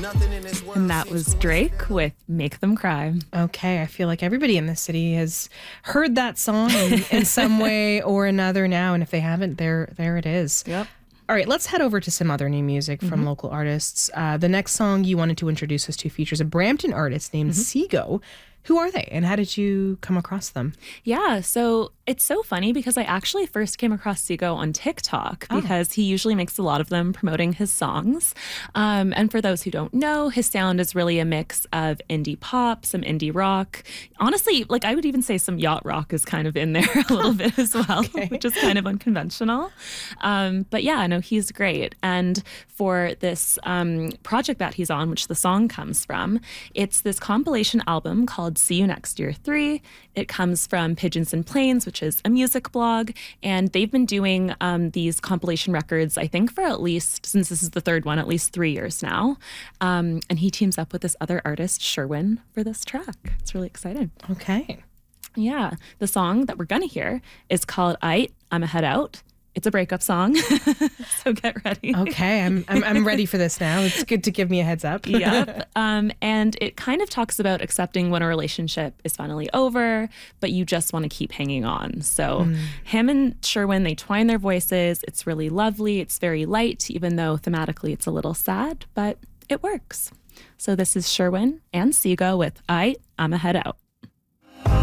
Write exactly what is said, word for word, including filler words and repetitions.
And that was Drake with Make Them Cry. Okay, I feel like everybody in the city has heard that song in, in some way or another now, and if they haven't, there there it is. Yep. All right, let's head over to some other new music from mm-hmm. local artists. Uh, the next song you wanted to introduce us to features a Brampton artist named mm-hmm. Seago. Who are they, and how did you come across them? Yeah, so it's so funny because I actually first came across Seago on TikTok because oh. he usually makes a lot of them promoting his songs. Um, and for those who don't know, his sound is really a mix of indie pop, some indie rock. Honestly, like I would even say some yacht rock is kind of in there a little bit as well, okay. which is kind of unconventional. Um, but yeah, no, he's great. And for this um, project that he's on, which the song comes from, it's this compilation album called See You Next Year three. It comes from Pigeons and Planes, which is a music blog, and they've been doing um, these compilation records, I think, for at least, since this is the third one, at least three years now. Um, and he teams up with this other artist, Sherwin, for this track. It's really exciting. Okay. Yeah. The song that we're going to hear is called Aight, I'ma Head Out. It's a breakup song, so get ready. Okay, I'm, I'm I'm ready for this now. It's good to give me a heads up. Yep. Um, and it kind of talks about accepting when a relationship is finally over, but you just want to keep hanging on. So mm. him and Sherwin, they twine their voices. It's really lovely. It's very light, even though thematically it's a little sad, but it works. So this is Sherwin and Seago with Aight, I'ma Head Out.